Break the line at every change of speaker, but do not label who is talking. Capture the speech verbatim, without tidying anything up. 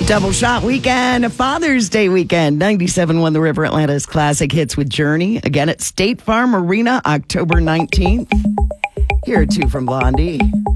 Double shot weekend, a Father's Day weekend. ninety-seven point one The River Atlanta's Classic Hits with Journey. Again at State Farm Arena, October nineteenth. Here are two from Blondie.